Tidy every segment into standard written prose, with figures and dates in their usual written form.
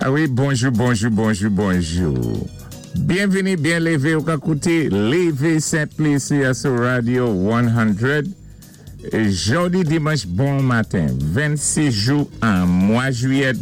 Ah oui, bonjour. Bienvenue, bien levé au Kakouti, levé Sainte-Lucia sur Radio 100. Jeudi, dimanche, bon matin, 26 jours en mois juillet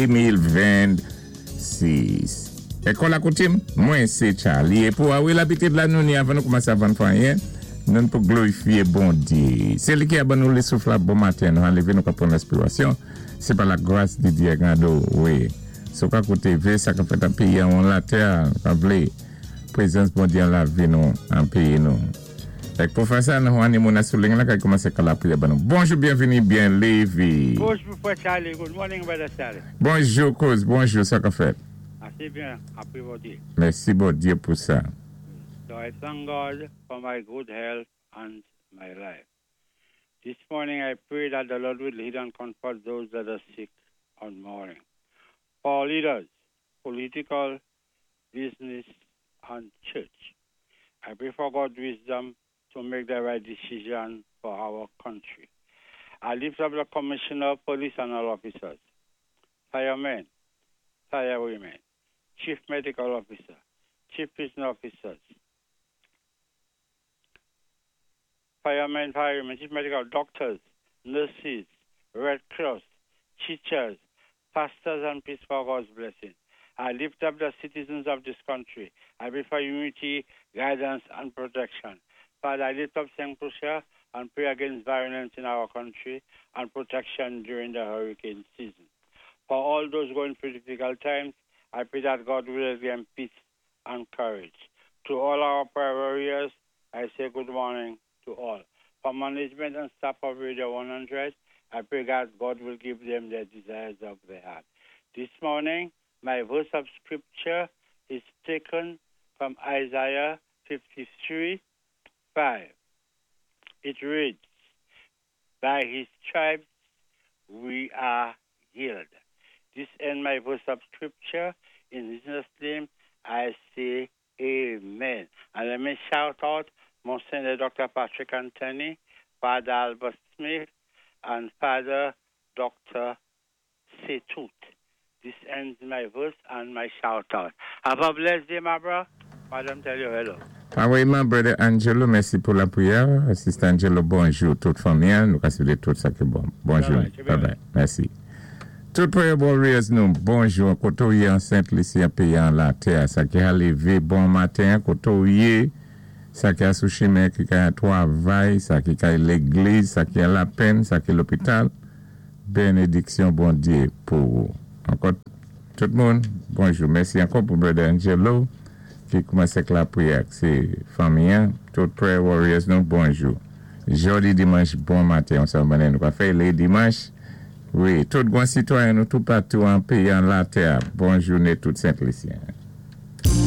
2026. Et qu'on la coutume, moi c'est Charlie. Et pour avoir l'habitude de la nous, avant de commencer à vendre rien, nous pour glorifier bon Dieu. C'est lui qui a nous le souffle bon matin, nous enlever nos capons d'inspiration. C'est par la grâce de Dieu, oui. Ce qu'on côté V, ça fait un pays en la terre, la présence mondiale la vie nous en pays nous. Et pour faire ça, nous avons mon souligné là qui commence à la prière. Bonjour, bienvenue, bien levé. Bonjour, Charlie. Good morning, Brother Charlie. Bonjour, cause, bonjour, ça qu'a fait. Assez bien, après votre Dieu. Merci, bon Dieu, pour ça. So I thank God for my good health and my life. This morning I pray that the Lord will lead and comfort those that are sick and mourning. For leaders, political, business, and church, I pray for God's wisdom to make the right decision for our country. I lift up the Commissioner of Police and all officers, firemen, firewomen, Chief Medical Officer, Chief Prison Officers, firemen, Chief Medical Doctors, nurses, Red Cross, teachers, pastors, and peace for God's blessing. I lift up the citizens of this country. I pray for unity, guidance, and protection. Father, I lift up St. Lucia and pray against violence in our country and protection during the hurricane season. For all those going through difficult times, I pray that God will give them peace and courage. To all our prayer warriors, I say good morning to all. For management and staff of Radio 100, I pray God will give them the desires of their heart. This morning, my verse of scripture is taken from Isaiah 53:5. It reads, "By his stripes we are healed." This ends my verse of scripture. In Jesus' name, I say amen. And let me shout out Monsignor Dr. Patrick Anthony, Father Albert Smith, and Father Dr. Setut. This ends my verse and my shout out. Have a blessed day, my brother. Madame, tell you hello. Ah oui, mon brother Angelo, merci pour la prière. Assistant Angelo, bonjour. Toute famille, nous cassons tout ça qui est bon. Bonjour. Bye-bye. Merci. Tout prière warriors, nous, bonjour. Kotoye en Sainte-Lucie, pays en la terre. Ça qui a levé bon matin. Kotoye, ça qui a sous chemin, qui a travail, ça qui a l'église, ça qui a la peine, ça qui a l'hôpital. Bénédiction, bon Dieu, pour vous. Encore tout le monde, bonjour. Merci encore pour brother Angelo qui commence avec la prière. C'est famille, tout prayer warriors, nous, bonjour. Jeudi, dimanche, bon matin, on s'en va nous faire les dimanches. Oui, tout bon citoyen, nous, tout partout en pays, en la terre. Bonne journée, toute Sainte-Lucie.